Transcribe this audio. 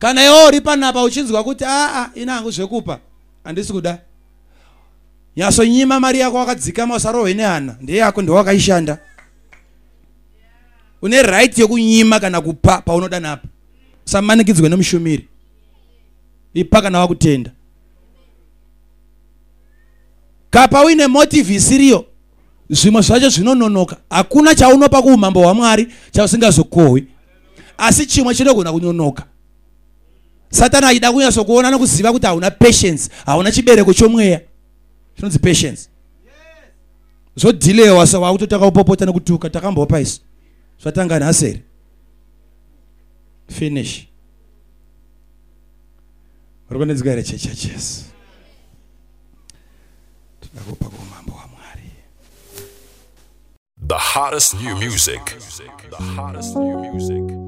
kana iwe uri panapa uchinzwa kuti inangu zvekupa handisi kuda, nyasonyima mari yako wakadzikama usarohwe nehana, ndeye yako ndiwe wakaishanda. Une right yokunyima kana kupa paunoda napo. Usamanikidzwe nemushumiri. Ipa kana wakutenda. Kapa uine motive isiriyo, zvimwe zvacho zvinononoka. Hakuna chaunopa kuumambo hwaMwari chausingazokohwi. Asi chimwe chinogona kunonoka. Satani aida kunyasokuona nokuziva kuti hauna patience, hauna chibereko chomweya. Chinonzi patience. Zodelewa sawakutotaka upopota nekutuka takambopa isu. Swatanga naseri. Finish. Organizgare churches. Tunakupa kumambo wa Mwari. The hottest new music. The hottest new music.